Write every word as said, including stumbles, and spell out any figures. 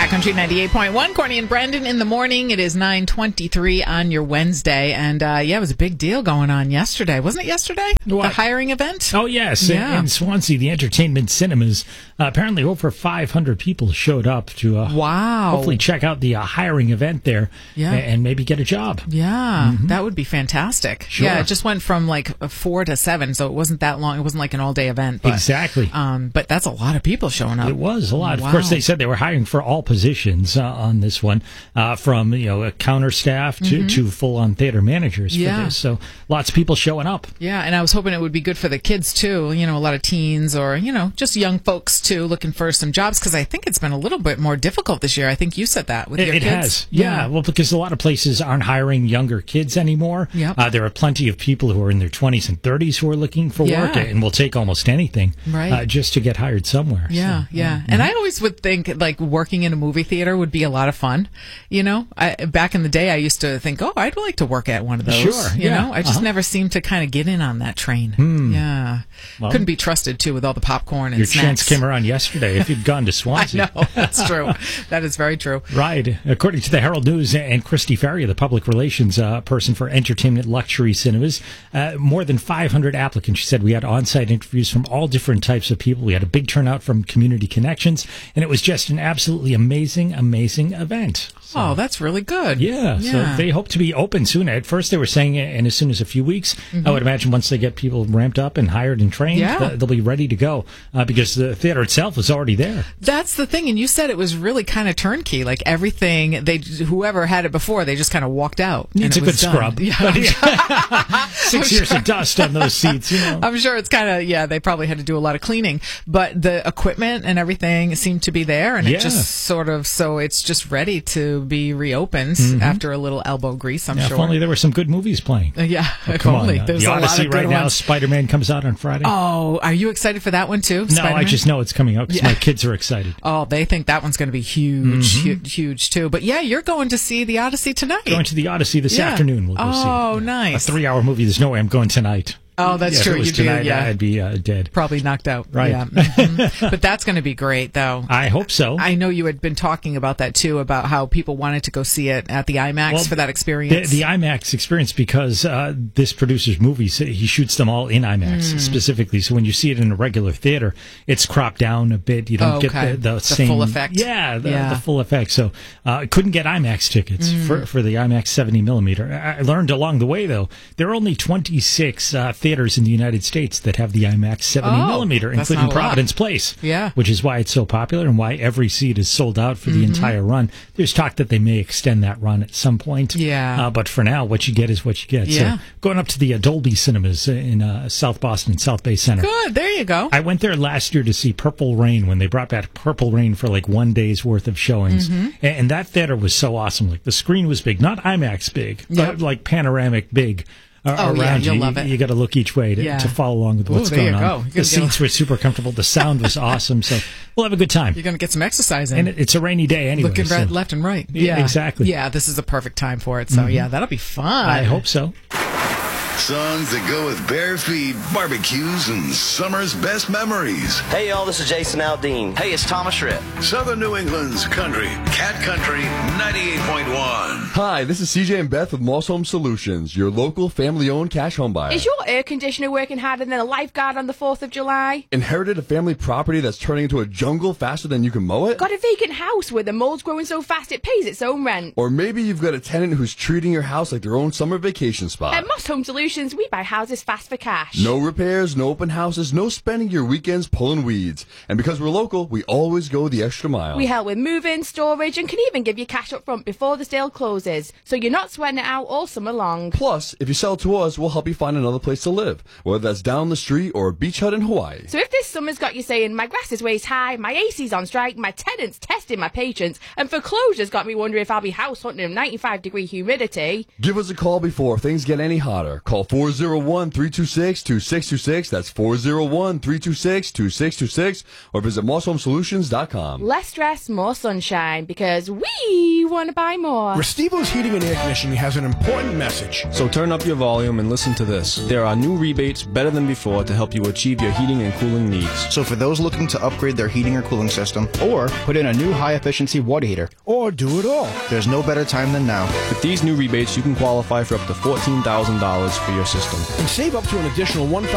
Cat Country ninety-eight point one. Courtney and Brendan in the morning. It is nine twenty-three on your Wednesday. And, uh, yeah, it was a big deal going on yesterday. Wasn't it yesterday? What? The hiring event? Oh, yes. Yeah. In, in Swansea, the entertainment cinemas, uh, apparently over five hundred people showed up to uh, Wow. hopefully check out the uh, hiring event there Yeah. and, and maybe get a job. Yeah, mm-hmm. That would be fantastic. Sure. Yeah, it just went from like four to seven, so it wasn't that long. It wasn't like an all-day event. But, Exactly. Um, but that's a lot of people showing up. It was a lot. Wow. Of course, they said they were hiring for all positions uh, on this one, uh, from you know a counter staff to, Mm-hmm. to full-on theater managers Yeah. for this. So lots of people showing up. Yeah, and I was hoping it would be good for the kids too. You know, a lot of teens or you know just young folks too looking for some jobs because I think it's been a little bit more difficult this year. I think you said that with It, your it kids. has, yeah. Well, because a lot of places aren't hiring younger kids anymore. Yep. Uh, there are plenty of people who are in their twenties and thirties who are looking for Yeah. work and will take almost anything Right. uh, just to get hired somewhere. Yeah, So, yeah. And I always would think like working in a movie theater would be a lot of fun. You know, I, back in the day, I used to think, oh, I'd like to work at one of those. Sure, You yeah, know, I just uh-huh. never seemed to kind of get in on that train. Yeah. Well, Couldn't be trusted too with all the popcorn and Your snacks. chance came around yesterday if you'd gone to I Swansea. know. That's true. That is very true. Right. According to the Herald News and Christy Ferrier, the public relations uh, person for Entertainment Luxury Cinemas, uh, more than five hundred applicants. She said we had on-site interviews from all different types of people. We had a big turnout from Community Connections, and it was just an absolutely amazing, amazing event. So, Oh, that's really good. yeah, Yeah. so they hope to be open soon. At first, they were saying in as soon as a few weeks. I would imagine once they get people ramped up and hired and trained, Yeah. th- they'll be ready to go uh, because the theater itself is already there. That's the thing. And you said it was really kind of turnkey. Like everything, they whoever had it before, they just kind of walked out. and Needs it a was good done. scrub. Yeah. Six years of dust on those seats, you know. I'm sure it's kind of, yeah, they probably had to do a lot of cleaning, but the equipment and everything seemed to be there, and Yeah. it just sort of, so it's just ready to be reopened after a little elbow grease, I'm Yeah, sure. if only there were some good movies playing. Uh, yeah, Oh, if come only. on. uh, There's the a lot Odyssey of good right now, ones. Spider-Man comes out on Friday. Oh, are you excited for that one too? no, Spider-Man? I just know it's coming out because Yeah. my kids are excited. Oh, they think that one's going to be huge, hu- huge too. But yeah, you're going to see the Odyssey tonight. Going to the Odyssey this Yeah. afternoon. We'll go see. Oh, it. nice. A three-hour movie. There's no way I'm going tonight. Oh, that's Yeah, true. If it was You do, tonight, yeah. I'd be uh, dead. Probably knocked out. Right. Yeah. Mhm. But that's going to be great, though. I hope so. I know you had been talking about that too, about how people wanted to go see it at the IMAX Well, for that experience. The, the IMAX experience, because uh, this producer's movies, he shoots them all in IMAX Hmm. specifically. So when you see it in a regular theater, it's cropped down a bit. You don't Oh, get okay. the, the, The same full effect. Yeah, the, Yeah. the full effect. So uh, couldn't get IMAX tickets Hmm. for for the IMAX seventy millimeter. I I learned along the way though there are only twenty-six uh, theaters in the United States that have the IMAX seventy Oh, millimeter, that's including not a lot. Providence Place. Yeah. which is why it's so popular and why every seat is sold out for the Mm-hmm. entire run. There's talk that they may extend that run at some point. Yeah. Uh, but for now, what you get is what you get. Yeah. So going up to the uh, Dolby Cinemas in uh, South Boston, South Bay Center. Good. There you go. I went there last year to see Purple Rain when they brought back Purple Rain for like one day's worth of showings. Mm-hmm. And, and that theater was so awesome. Like the screen was big, not IMAX big, Yep. but like panoramic big. Uh, Oh, around yeah, you. you'll love it. You got to look each way to, Yeah. to follow along with Ooh, what's there going you go. on. You're The gonna get seats a- were super comfortable. The sound was awesome. So we'll have a good time. You're going to get some exercise in. And it, it's a rainy day anyway. Looking so right, left and right. Yeah, exactly. Yeah, this is a perfect time for it. So yeah, that'll be fun. I hope so. Songs that go with bare feet, barbecues, and summer's best memories. Hey y'all, this is Jason Aldean. Hey, it's Thomas Rhett. Southern New England's country, Cat Country ninety-eight point one. Hi, this is C J and Beth with Moss Home Solutions, your local family-owned cash home buyer. Is your air conditioner working harder than a lifeguard on the fourth of July? Inherited a family property that's turning into a jungle faster than you can mow it? Got a vacant house where the mold's growing so fast it pays its own rent? Or maybe you've got a tenant who's treating your house like their own summer vacation spot. At Moss Home Solutions, we buy houses fast for cash. No repairs, no open houses, no spending your weekends pulling weeds. And because we're local, we always go the extra mile. We help with moving, storage, and can even give you cash up front before the sale closes, so you're not sweating it out all summer long. Plus, if you sell to us, we'll help you find another place to live, whether that's down the street or a beach hut in Hawaii. So if this summer's got you saying, my grass is waist high, my A C's on strike, my tenant's testing my patience, and foreclosure's got me wondering if I'll be house hunting in ninety-five degree humidity, Give us a call before things get any hotter. Call Call four oh one, three two six, two six two six. That's four oh one, three two six, two six two six. Or visit moss home solutions dot com. Less stress, more sunshine, because we want to buy more. Restivo's Heating and Air Conditioning has an important message. So turn up your volume and listen to this. There are new rebates better than before to help you achieve your heating and cooling needs. So for those looking to upgrade their heating or cooling system, or put in a new high-efficiency water heater, Or do it all. there's no better time than now. With these new rebates, you can qualify for up to fourteen thousand dollars for your system. And save up to an additional one thousand